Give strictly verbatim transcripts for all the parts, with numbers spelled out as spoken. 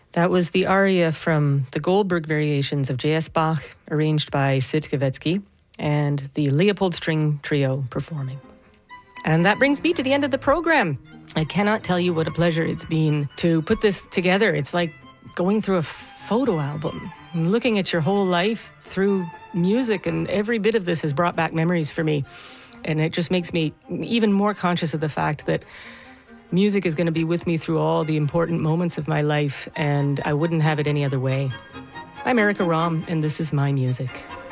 That was the aria from the Goldberg Variations of J S. Bach, arranged by Sid Kavetsky, and the Leopold String Trio performing. And that brings me to the end of the program. I cannot tell you what a pleasure it's been to put this together. It's like going through a photo album, and looking at your whole life through music, and every bit of this has brought back memories for me. And it just makes me even more conscious of the fact that music is going to be with me through all the important moments of my life, and I wouldn't have it any other way. I'm Erica Rom, and this is my music.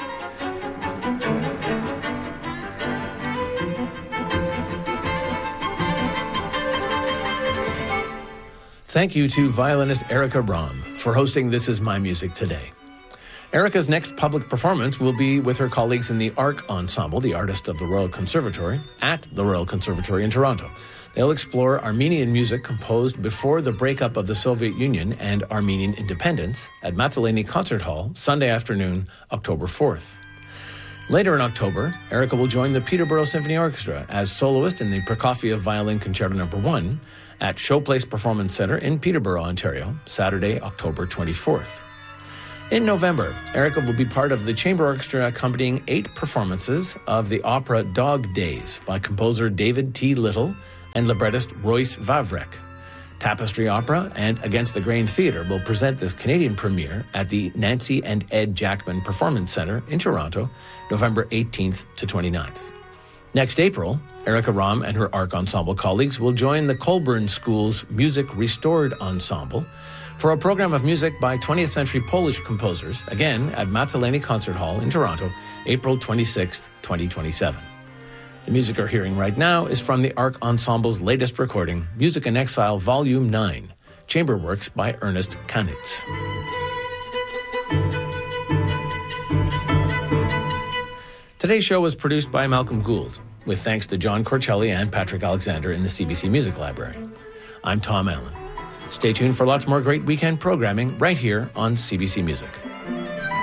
Thank you to violinist Erica Rom for hosting This Is My Music today. Erica's next public performance will be with her colleagues in the Arc Ensemble, the artist of the Royal Conservatory, at the Royal Conservatory in Toronto. They'll explore Armenian music composed before the breakup of the Soviet Union and Armenian independence at Matzeleni Concert Hall, Sunday afternoon, October fourth. Later in October, Erica will join the Peterborough Symphony Orchestra as soloist in the Prokofiev Violin Concerto Number one at Showplace Performance Centre in Peterborough, Ontario, Saturday, October twenty-fourth. In November, Erica will be part of the chamber orchestra accompanying eight performances of the opera Dog Days by composer David T. Little and librettist Royce Vavrek. Tapestry Opera and Against the Grain Theatre will present this Canadian premiere at the Nancy and Ed Jackman Performance Centre in Toronto, November eighteenth to twenty-ninth. Next April, Erica Rom and her Arc Ensemble colleagues will join the Colburn School's Music Restored Ensemble for a program of music by twentieth century Polish composers, again at Matzeleni Concert Hall in Toronto, April twenty-sixth, twenty twenty-seven. The music you're hearing right now is from the Arc Ensemble's latest recording, Music in Exile Volume nine, Chamber Works by Ernest Kanitz. Today's show was produced by Malcolm Gould, with thanks to John Corcelli and Patrick Alexander in the C B C Music Library. I'm Tom Allen. Stay tuned for lots more great weekend programming right here on C B C Music.